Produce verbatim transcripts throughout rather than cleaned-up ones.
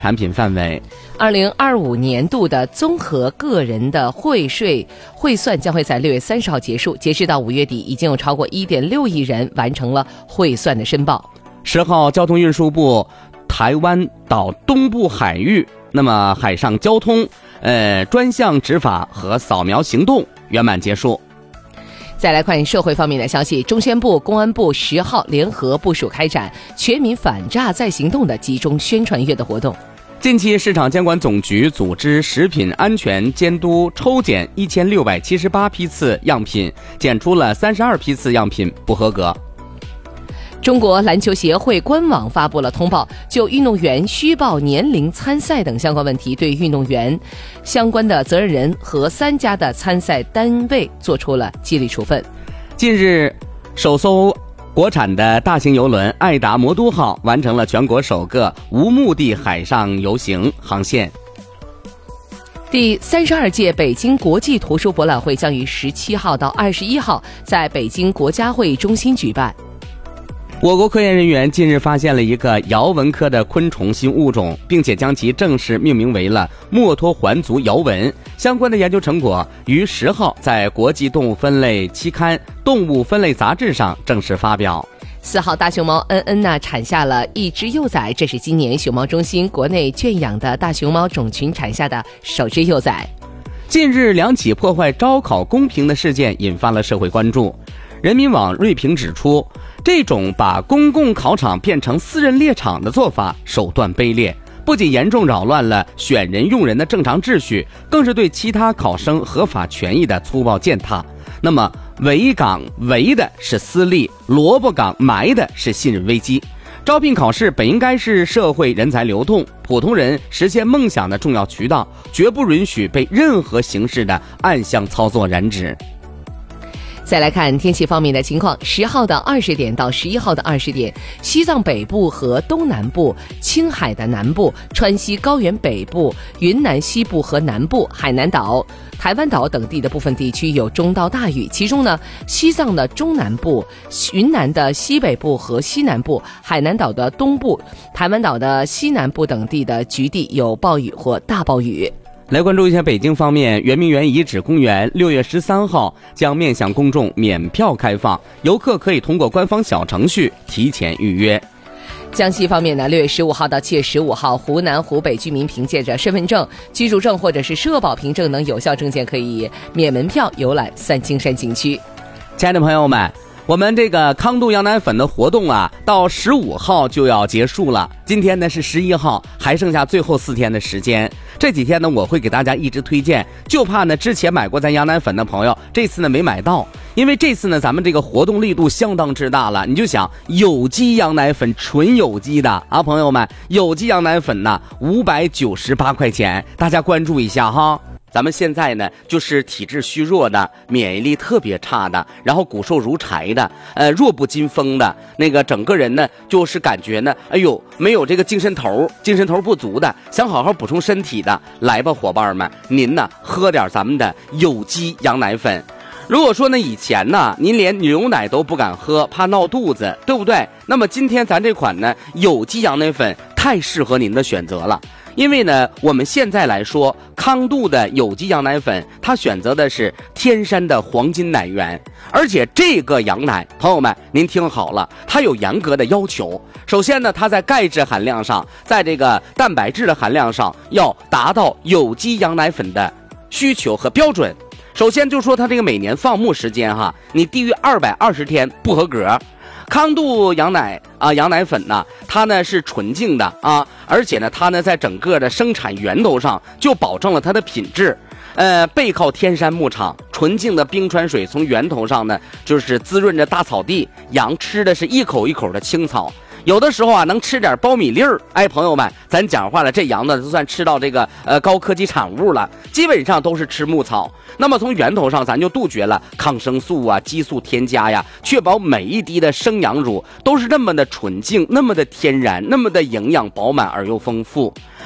产品范围。 二零二五年度的综合个人的汇税汇算将会在六月三十号结束，截止到五月底，已经有超过一点六亿人完成了汇算的申报。 十号，交通运输部台湾岛东部海域，那么海上交通呃专项执法和扫描行动圆满结束。 再来看社会方面的消息，中宣部、公安部十号联合部署开展全民反诈再行动的集中宣传月的活动。 近期，市场监管总局组织食品安全监督抽检一千六百七十八批次样品，检出了三十二批次样品不合格。 中国篮球协会官网发布了通报，就运动员虚报年龄参赛等相关问题，对运动员相关的责任人和三家的参赛单位做出了纪律处分。 近日，首艘国产的大型邮轮爱达魔都号完成了全国首个无目的海上游行航线。 第三十二届北京国际图书博览会将于十七号到二十一号在北京国家会议中心举办。 我国科研人员近日发现了一个摇纹科的昆虫新物种，并且将其正式命名为了墨脱环足摇纹。相关的研究成果于十号在国际动物分类期刊《动物分类杂志》上正式发表。 四号，大熊猫恩恩呢产下了一只幼崽，这是今年熊猫中心国内圈养的大熊猫种群产下的首只幼崽。 近日，两起破坏招考公平的事件引发了社会关注。人民网锐评指出，这种把公共考场变成私人猎场的做法手段卑劣，不仅严重扰乱了选人用人的正常秩序，更是对其他考生合法权益的粗暴践踏。那么围岗围的是私利，萝卜岗埋的是信任危机。招聘考试本应该是社会人才流动、普通人实现梦想的重要渠道，绝不允许被任何形式的暗箱操作染指。 再来看天气方面的情况，十号的二十点到十一号的二十点，西藏北部和东南部、青海的南部、川西高原北部、云南西部和南部、海南岛、台湾岛等地的部分地区有中到大雨，其中呢，西藏的中南部、云南的西北部和西南部、海南岛的东部、台湾岛的西南部等地的局地有暴雨或大暴雨。 来关注一下北京方面，圆明园遗址公园六月十三号将面向公众免票开放，游客可以通过官方小程序提前预约。 江西方面呢，六月十五号到七月十五号，湖南、湖北居民凭借着身份证、居住证或者是社保凭证等有效证件，可以免门票游览三清山景区。 亲爱的朋友们，我们这个康度羊奶粉的活动啊，到十五号就要结束了。今天呢是十一号，还剩下最后四天的时间。这几天呢，我会给大家一直推荐，就怕呢之前买过咱羊奶粉的朋友，这次呢没买到。因为这次呢，咱们这个活动力度相当之大了。你就想有机羊奶粉，纯有机的啊，朋友们，有机羊奶粉呢，五百九十八块钱，大家关注一下哈。咱们现在呢，就是体质虚弱的，免疫力特别差的，然后骨瘦如柴的，呃，弱不禁风的，那个整个人呢，就是感觉呢，哎呦，没有这个精神头，精神头不足的，想好好补充身体的，来吧，伙伴们，您呢，喝点咱们的有机羊奶粉。如果说呢，以前呢，您连牛奶都不敢喝，怕闹肚子，对不对？那么今天咱这款呢，有机羊奶粉太适合您的选择了。因为呢，我们现在来说，康度的有机羊奶粉，它选择的是天山的黄金奶源，而且这个羊奶，朋友们，您听好了，它有严格的要求。首先呢，它在钙质含量上，在这个蛋白质的含量上，要达到有机羊奶粉的需求和标准。首先就说它这个每年放牧时间哈，你低于二百二十天不合格。康度羊奶啊，羊奶粉呢，它呢是纯净的啊，而且呢，它呢在整个的生产源头上就保证了它的品质。呃，背靠天山牧场，纯净的冰川水从源头上呢，就是滋润着大草地，羊吃的是一口一口的青草。有的时候啊，能吃点苞米粒儿。哎，朋友们，咱讲话了，这羊呢，就算吃到这个呃高科技产物了，基本上都是吃牧草。那么从源头上，咱就杜绝了抗生素啊、激素添加呀，确保每一滴的生羊乳都是那么的纯净、那么的天然、那么的营养饱满而又丰富。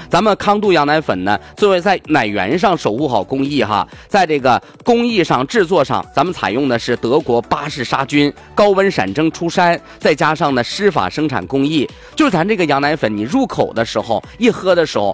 咱们康度羊奶粉呢，作为在奶源上守护好工艺哈，在这个工艺上制作上，咱们采用的是德国巴氏杀菌高温闪蒸出山，再加上呢湿法生产工艺，就是咱这个羊奶粉你入口的时候一喝的时候，